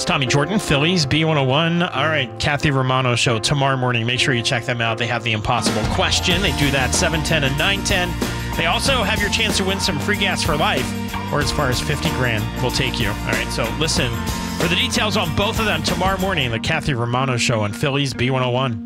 Tommy Jordan, Phillies, B101. All right, Kathy Romano Show tomorrow morning. Make sure you check them out. They have the impossible question. They do that 7:10 and 9:10. They also have your chance to win some free gas for life, or as far as 50 grand will take you. All right, so listen for the details on both of them tomorrow morning. The Kathy Romano Show on Phillies, B101.